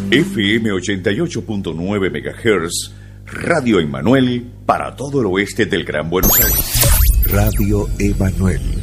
FM 88.9 MHz, Radio Emanuel para todo el oeste del Gran Buenos Aires. Radio Emanuel.